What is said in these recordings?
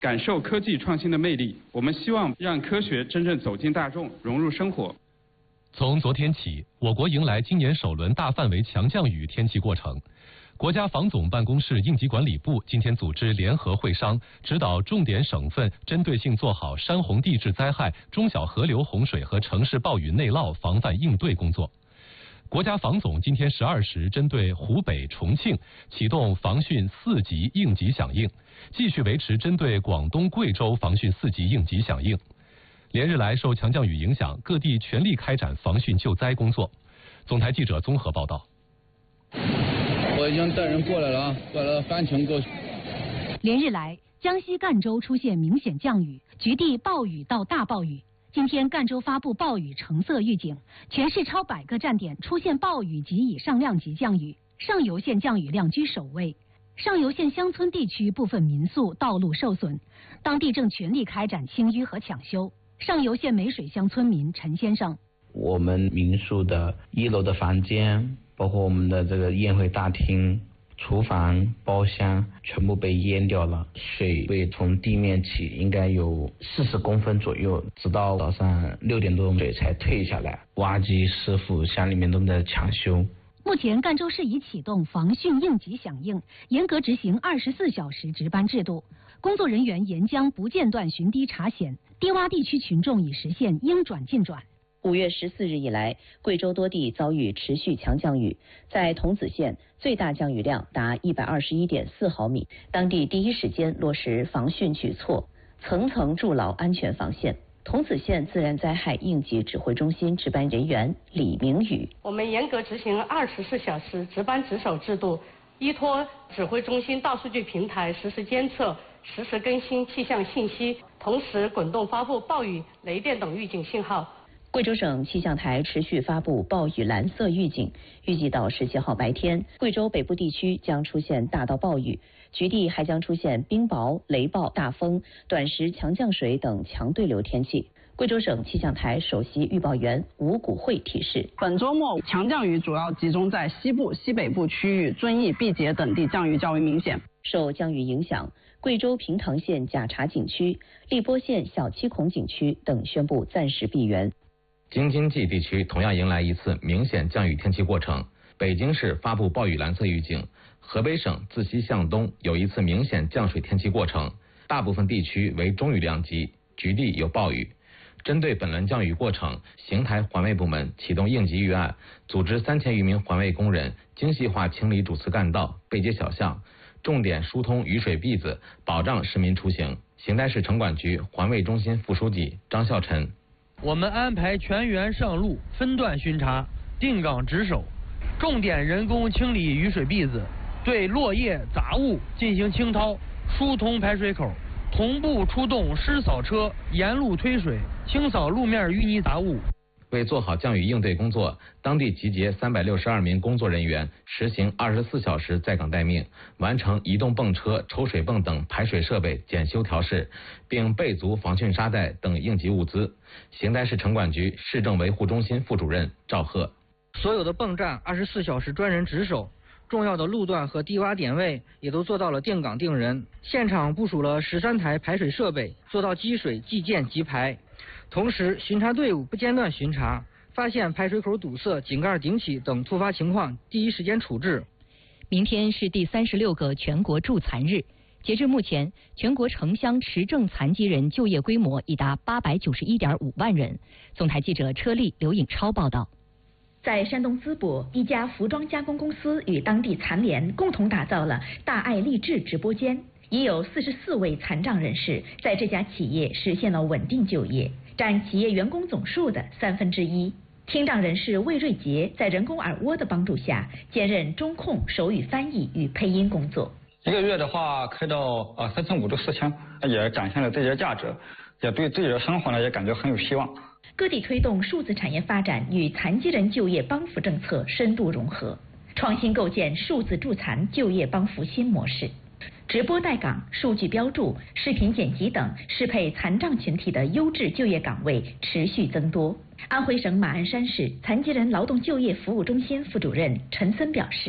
感受科技创新的魅力。我们希望让科学真正走进大众，融入生活。 从昨天起，我国迎来今年首轮大范围强降雨天气过程。国家防总办公室应急管理部今天组织联合会商，指导重点省份针对性做好山洪地质灾害、中小河流洪水和城市暴雨内涝防范应对工作。国家防总今天12时针对湖北、重庆启动防汛4级应急响应，继续维持针对广东、贵州防汛4级应急响应。连日来受强降雨影响，各地全力开展防汛救灾工作。总台记者综合报道。 我已经带人过来了啊，过来翻墙过去。 连日来，江西赣州出现明显降雨，局地暴雨到大暴雨。今天赣州发布暴雨橙色预警，全市超100个站点出现暴雨及以上量级降雨，上游县降雨量居首位。上游县乡村地区部分民宿道路受损，当地正全力开展清淤和抢修。上游县梅水乡村民陈先生： 我们民宿的1楼的房间，包括我们的这个宴会大厅、厨房、包厢全部被淹掉了，水位从地面起应该有40公分左右，直到早上6点多水才退下来。挖机师傅乡里面都在抢修。 目前赣州市已启动防汛应急响应，严格执行24小时值班制度，工作人员沿江不间断巡堤查险，低洼地区群众已实现应转尽转。 5月14日以来，贵州多地遭遇持续强降雨，在桐梓县最大降雨量达121.4毫米，当地第一时间落实防汛举措，层层筑牢安全防线。桐梓县自然灾害应急指挥中心值班人员李明宇： 我们严格执行24小时值班值守制度，依托指挥中心大数据平台实时监测、实时更新气象信息，同时滚动发布暴雨、雷电等预警信号。 贵州省气象台持续发布暴雨蓝色预警，预计到17号白天，贵州北部地区将出现大到暴雨，局地还将出现冰雹、雷暴、大风、短时强降水等强对流天气。贵州省气象台首席预报员吴谷慧提示， 本周末强降雨主要集中在西部、西北部区域，遵义、毕节等地降雨较为明显。 受降雨影响，贵州平塘县贾察景区、荔波县小七孔景区等宣布暂时闭园。 京津冀地区同样迎来一次明显降雨天气过程，北京市发布暴雨蓝色预警，河北省自西向东有一次明显降水天气过程，大部分地区为中雨量级，局地有暴雨。针对本轮降雨过程，邢台环卫部门启动应急预案，组织3000余名环卫工人精细化清理主次干道、背街小巷，重点疏通雨水篦子，保障市民出行。邢台市城管局环卫中心副书记张孝臣： 我们安排全员上路，分段巡查，定岗值守，重点人工清理雨水篦子，对落叶杂物进行清掏，疏通排水口，同步出动湿扫车沿路推水，清扫路面淤泥杂物。 为做好降雨应对工作，当地集结362名工作人员，实行24小时在岗待命，完成移动泵车、抽水泵等排水设备检修调试，并备足防汛沙袋等应急物资。邢台市城管局市政维护中心副主任赵贺： 所有的泵站24小时专人值守，重要的路段和低洼点位也都做到了定岗定人，现场部署了13台排水设备，做到积水即建即排。同时，巡查队伍不间断巡查，发现排水口堵塞、井盖顶起等突发情况，第一时间处置。 明天是第36个全国助残日，截至目前，全国城乡持证残疾人就业规模已达891.5万人。总台记者车丽、刘颖超报道。 在山东淄博，一家服装加工公司与当地残联共同打造了大爱励志直播间，已有44位残障人士在这家企业实现了稳定就业，占企业员工总数的1/3。听障人士魏瑞杰在人工耳蜗的帮助下，兼任中控、手语翻译与配音工作。 1个月的话开到3500到4000，也展现了这些价值，也对自己的生活呢也感觉很有希望。 各地推动数字产业发展与残疾人就业帮扶政策深度融合，创新构建数字助残就业帮扶新模式。直播带岗、数据标注、视频剪辑等适配残障群体的优质就业岗位持续增多。安徽省马鞍山市残疾人劳动就业服务中心副主任陈森表示，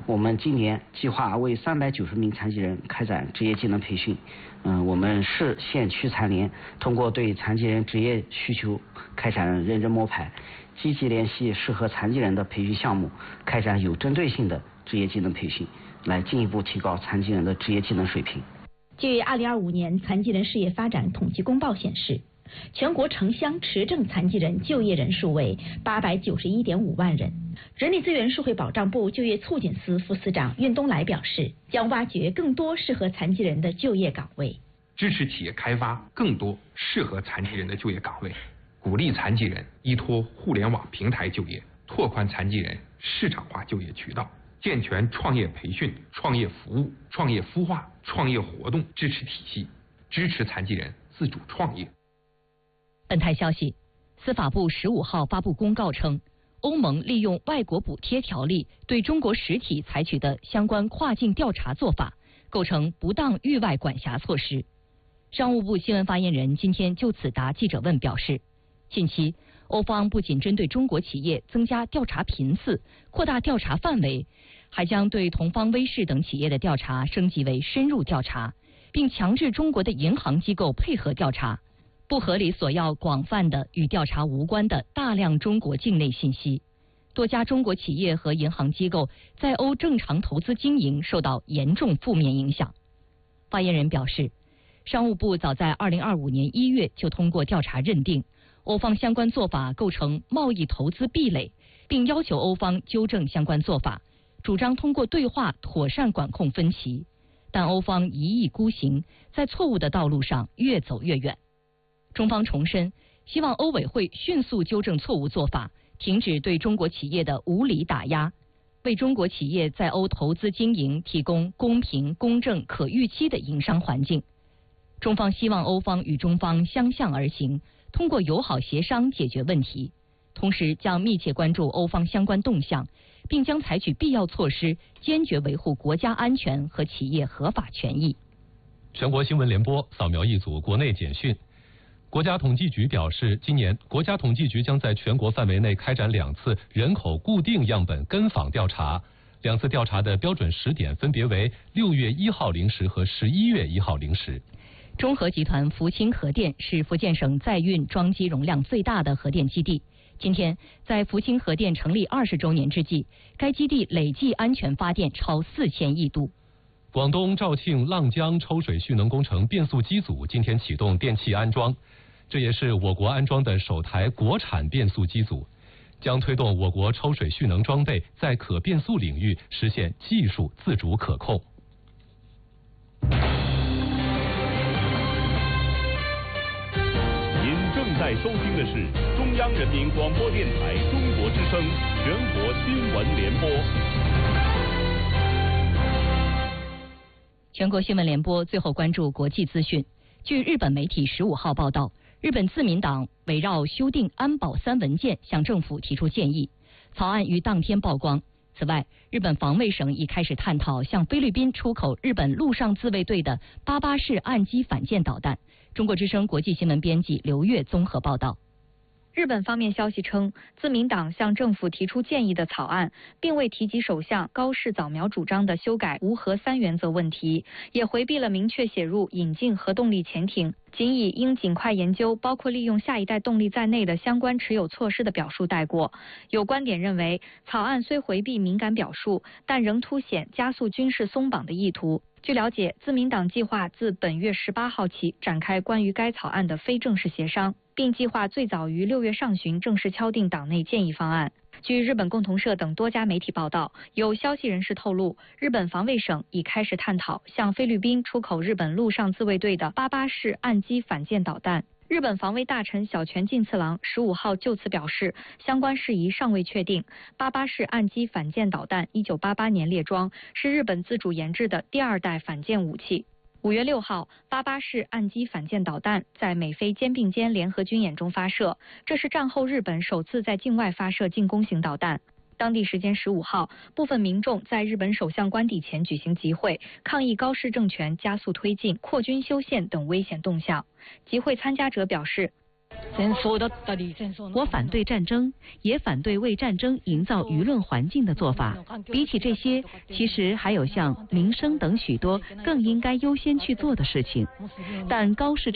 我们今年计划为390名残疾人开展职业技能培训。我们市县区残联通过对残疾人职业需求开展认真摸排，积极联系适合残疾人的培训项目，开展有针对性的职业技能培训，来进一步提高残疾人的职业技能水平。 据2025年残疾人事业发展统计公报显示，全国城乡持证残疾人就业人数为891.5万人。人力资源社会保障部就业促进司副司长运东来表示，将挖掘更多适合残疾人的就业岗位， 支持企业开发更多适合残疾人的就业岗位，鼓励残疾人依托互联网平台就业，拓宽残疾人市场化就业渠道，健全创业培训、创业服务、创业孵化、创业活动支持体系，支持残疾人自主创业。 本台消息，司法部15号发布公告称，欧盟利用外国补贴条例对中国实体采取的相关跨境调查做法，构成不当域外管辖措施。商务部新闻发言人今天就此答记者问表示，近期欧方不仅针对中国企业增加调查频次、扩大调查范围，还将对同方威视等企业的调查升级为深入调查，并强制中国的银行机构配合调查，不合理索要广泛的与调查无关的大量中国境内信息。多家中国企业和银行机构在欧正常投资经营受到严重负面影响。发言人表示，商务部早在2025年1月就通过调查认定，欧方相关做法构成贸易投资壁垒，并要求欧方纠正相关做法，主张通过对话妥善管控分歧。但欧方一意孤行，在错误的道路上越走越远。中方重申，希望欧委会迅速纠正错误做法，停止对中国企业的无理打压，为中国企业在欧投资经营提供公平、公正、可预期的营商环境。中方希望欧方与中方相向而行，通过友好协商解决问题，同时将密切关注欧方相关动向，并将采取必要措施，坚决维护国家安全和企业合法权益。 全国新闻联播扫描一组国内简讯。国家统计局表示，今年国家统计局将在全国范围内开展2次人口固定样本跟访调查，2次调查的标准时点分别为6月1号0时和11月1号0时。 中核集团福清核电是福建省载运装机容量最大的核电基地。今天，在福清核电成立20周年之际，该基地累计安全发电超4000亿度。 广东肇庆浪江抽水蓄能工程变速机组今天启动电气安装，这也是我国安装的首台国产变速机组，将推动我国抽水蓄能装备在可变速领域实现技术自主可控。 您正在收听的是中央人民广播电台中国之声全国新闻联播。 全国新闻联播最后关注国际资讯。据日本媒体15号报道，日本自民党围绕修订安保3文件向政府提出建议，草案于当天曝光。此外，日本防卫省已开始探讨向菲律宾出口日本陆上自卫队的88式岸基反舰导弹。中国之声国际新闻编辑刘月综合报道。 日本方面消息称，自民党向政府提出建议的草案，并未提及首相高市早苗主张的修改无核3原则问题，也回避了明确写入引进核动力潜艇，仅以应尽快研究包括利用下一代动力在内的相关持有措施的表述带过。有观点认为，草案虽回避敏感表述，但仍凸显加速军事松绑的意图。据了解，自民党计划自本月18号起展开关于该草案的非正式协商，并计划最早于6月上旬正式敲定党内建议方案。据日本共同社等多家媒体报道，有消息人士透露，日本防卫省已开始探讨向菲律宾出口日本陆上自卫队的88式岸基反舰导弹。日本防卫大臣小泉进次郎15号就此表示，相关事宜尚未确定。88式岸基反舰导弹1988年列装，是日本自主研制的第2代反舰武器。5月6号，88式岸基反舰导弹在美菲肩并肩联合军演中发射，这是战后日本首次在境外发射进攻型导弹。当地时间15号，部分民众在日本首相官邸前举行集会，抗议高市政权加速推进扩军修宪等危险动向。集会参加者表示， 我反对战争，也反对为战争营造舆论环境的做法。比起这些，其实还有像民生等许多更应该优先去做的事情。但高市